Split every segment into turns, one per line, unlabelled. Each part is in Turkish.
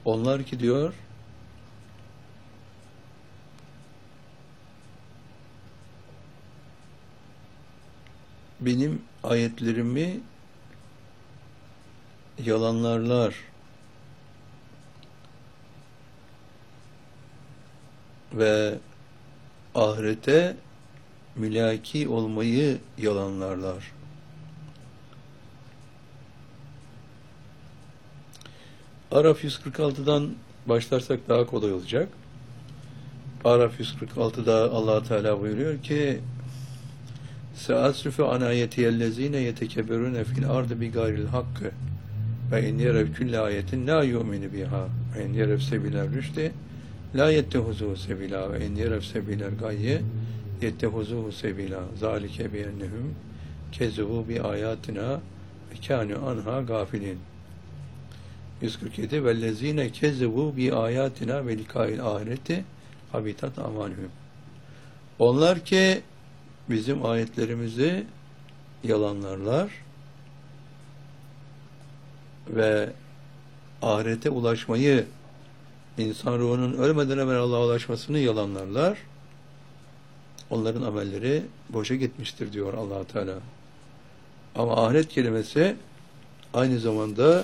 Onlar ki diyor, benim ayetlerimi yalanlarlar ve ahirete mülaki olmayı yalanlarlar. Araf 146'dan başlarsak daha kolay olacak. Araf 146'da Allah Teala buyuruyor ki: "Seasrifu an ayetiyellezine yetekebberune fil ardı bigayril hakkı ve in yerev külle ayetin la yu'minu biha ve in yerev sebiler rüşdi la yettehuzuhu sebila ve in yerev sebiler gayye yettehuzuhu sebila zalike biyennehum kezubu bi ayatina ve kânü anha gafilin." 147 "Vellezîne kezzebû bi âyâtinâ ve likâil âhireti habitat amalühüm." Onlar ki bizim ayetlerimizi yalanlarlar ve ahirete ulaşmayı, insan ruhunun ölmeden evvel Allah'a ulaşmasını yalanlarlar. Onların amelleri boşa gitmiştir diyor Allah Teala. Ama ahiret kelimesi aynı zamanda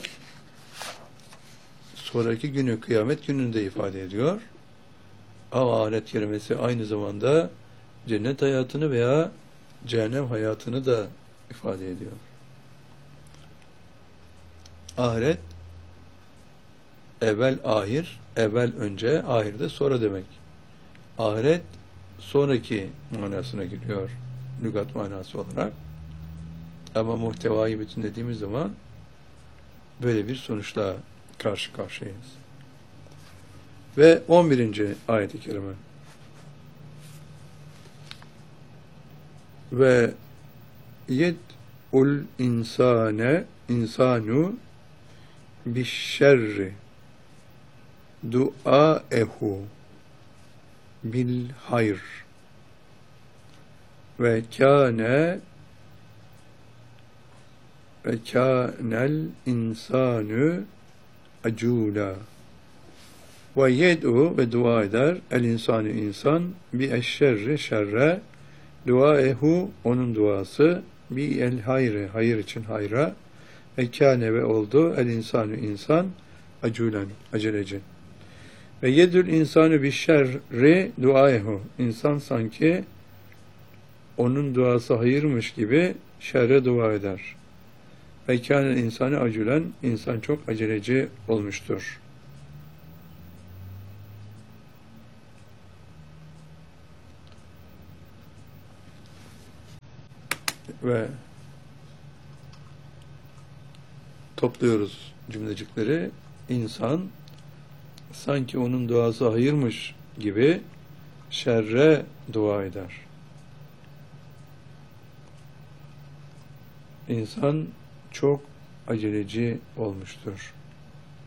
sonraki günü, kıyamet gününde ifade ediyor. Ama ahiret kelimesi aynı zamanda cennet hayatını veya cehennem hayatını da ifade ediyor. Ahiret, evvel ahir, evvel önce, ahir de sonra demek. Ahiret, sonraki manasına giriyor, lügat manası olarak. Ama muhtevayı bütünlediğimiz zaman böyle bir sonuçla karşı karşıyayız. Ve 11. ayet-i kerime. Ve yed'ul insanu bişşerri duaehu bil hayr ve kânel insanu acûlâ. Ve yed'u ve dua eder el insanı insan bi eşşerri şerre duaehu onun duası bi el hayre hayır için hayra ve kâne ve oldu el insanı insan acûlen aceleci. Ve yed'ül insanı bi şerri duaehu insan sanki onun duası hayırmış gibi şerre dua eder. Ve kâne insanı acûlen insan çok aceleci olmuştur. Ve topluyoruz cümlecikleri. İnsan sanki onun duası hayırmış gibi şerre dua eder. İnsan çok aceleci olmuştur.